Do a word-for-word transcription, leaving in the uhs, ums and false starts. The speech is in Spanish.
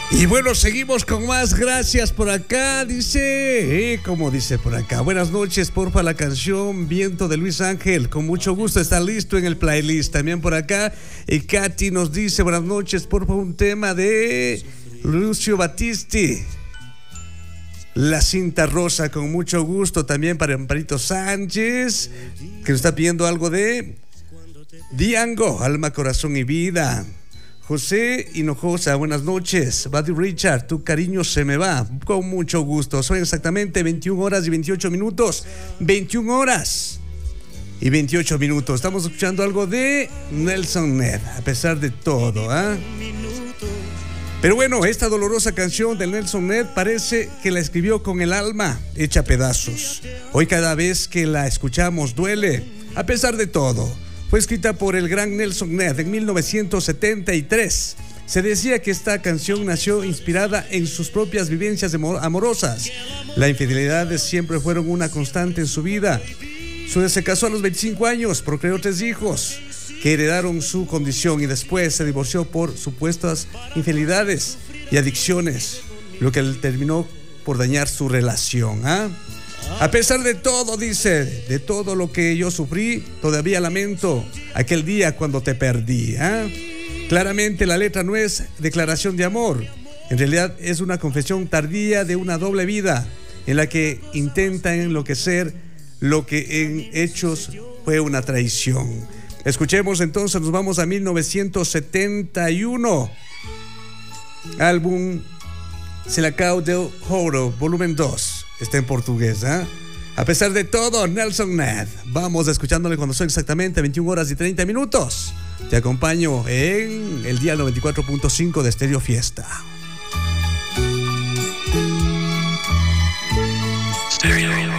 Y bueno, seguimos con más. Gracias por acá, dice, eh, como dice por acá. Buenas noches, porfa, la canción Viento de Luis Ángel. Con mucho gusto, está listo en el playlist. También por acá, y Katy nos dice, buenas noches, porfa, un tema de Lucio Battisti. La cinta rosa, con mucho gusto. También para Amparito Sánchez, que nos está pidiendo algo de Diango, Alma, Corazón y Vida. José Hinojosa, buenas noches. Buddy Richard, tu cariño se me va. Con mucho gusto. Son exactamente veintiuna horas y veintiocho minutos. veintiuna horas y veintiocho minutos. Estamos escuchando algo de Nelson Ned, a pesar de todo, ¿ah? ¿eh? Pero bueno, esta dolorosa canción de Nelson Ned parece que la escribió con el alma hecha pedazos. Hoy cada vez que la escuchamos duele, a pesar de todo. Fue escrita por el gran Nelson Ned en mil novecientos setenta y tres. Se decía que esta canción nació inspirada en sus propias vivencias amorosas. Las infidelidades siempre fueron una constante en su vida. Su se casó a los veinticinco años, procreó tres hijos que heredaron su condición y después se divorció por supuestas infidelidades y adicciones, lo que terminó por dañar su relación, ¿ah? ¿eh? A pesar de todo, dice, de todo lo que yo sufrí, todavía lamento aquel día cuando te perdí, ¿eh? Claramente la letra no es declaración de amor, en realidad es una confesión tardía de una doble vida en la que intenta enloquecer lo que en hechos fue una traición. Escuchemos entonces, nos vamos a mil novecientos setenta y uno, álbum Selacao del Ouro, volumen dos. Está en portugués, ¿eh? A pesar de todo, Nelson Ned. Vamos escuchándole cuando son exactamente veintiuna horas y treinta minutos. Te acompaño en el día noventa y cuatro punto cinco de Stereo Fiesta. Stereo.